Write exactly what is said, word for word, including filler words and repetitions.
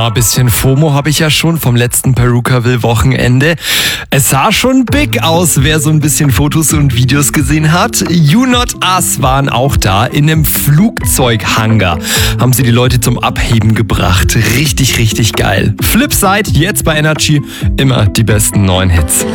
ein bisschen FOMO habe ich ja schon vom letzten Perukaville-Wochenende. Es sah schon big aus, wer so ein bisschen Fotos und Videos gesehen hat. You Not Us waren auch da. In einem Flugzeughangar haben sie die Leute zum Abheben gebracht. Richtig, richtig geil. Flipside, jetzt bei Energy, immer die besten neuen Hits.